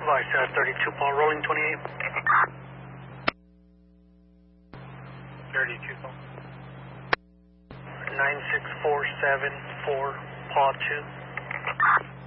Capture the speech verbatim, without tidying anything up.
Advice, uh, thirty-two Paul, rolling twenty-eight. thirty-two Paul. nine six four seven four, Paul two.